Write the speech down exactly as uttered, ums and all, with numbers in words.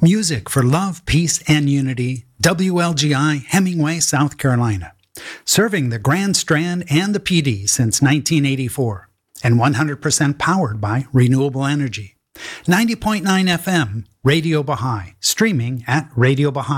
Music for love, peace, and unity. W L G I, Hemingway, South Carolina. Serving the Grand Strand and the P D since nineteen eighty-four. And one hundred percent powered by renewable energy. ninety point nine F M, Radio Baha'i. Streaming at Radio Baha'i.